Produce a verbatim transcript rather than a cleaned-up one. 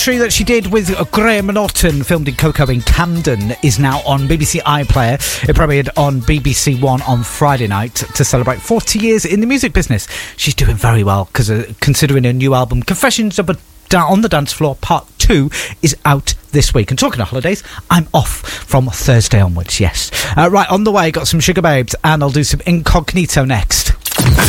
That she did with Graham Norton, filmed in Coco in Camden, is now on B B C iPlayer. It premiered on B B C One on Friday night to celebrate forty years in the music business. She's doing very well, because uh, considering her new album Confessions of a On the Dance Floor Part two is out this week. And talking of holidays, I'm off from Thursday onwards, yes. Uh, right, on the way, got some Sugar Babes, and I'll do some Incognito next.